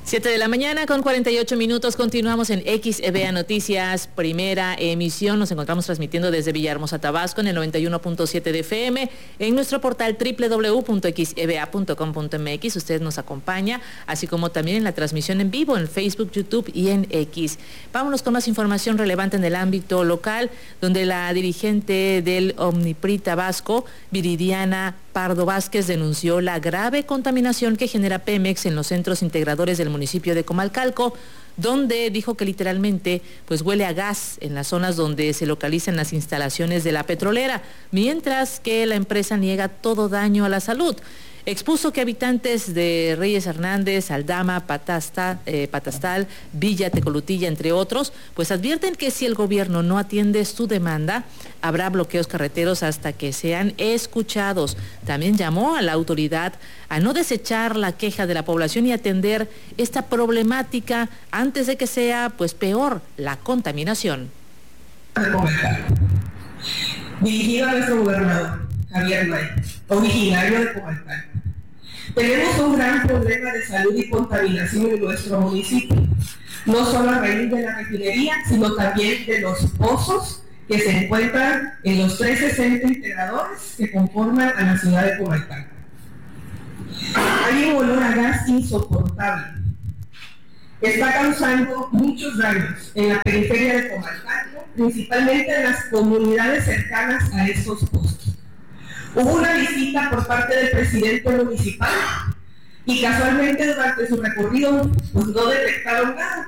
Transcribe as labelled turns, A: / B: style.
A: 7 de la mañana con 48 minutos. Continuamos en XEVA Noticias, primera emisión. Nos encontramos transmitiendo desde Villahermosa, Tabasco, en el 91.7 de FM, en nuestro portal www.xeva.com.mx. Usted nos acompaña, así como también en la transmisión en vivo en Facebook, YouTube y en X. Vámonos con más información relevante en el ámbito local, donde la dirigente del Omnipri Tabasco, Viridiana Pardo Vázquez, denunció la grave contaminación que genera Pemex en los centros integradores del municipio de Comalcalco, donde dijo que literalmente pues huele a gas en las zonas donde se localizan las instalaciones de la petrolera, mientras que la empresa niega todo daño a la salud. Expuso que habitantes de Reyes Hernández, Aldama, Patastal, Villa, Tecolutilla, entre otros, pues advierten que si el gobierno no atiende su demanda, habrá bloqueos carreteros hasta que sean escuchados. También llamó a la autoridad a no desechar la queja de la población y atender esta problemática antes de que sea pues peor la contaminación.
B: Dirigido a nuestro gobernador Javier May, originario de Comalcalco. Tenemos un gran problema de salud y contaminación en nuestro municipio, no solo a raíz de la refinería, sino también de los pozos que se encuentran en los 13 centros integradores que conforman a la ciudad de Comalcalco. Hay un olor a gas insoportable. Está causando muchos daños en la periferia de Comalcalco, principalmente en las comunidades cercanas a estos pozos. Hubo una visita por parte del presidente municipal y casualmente durante su recorrido pues no detectaron nada.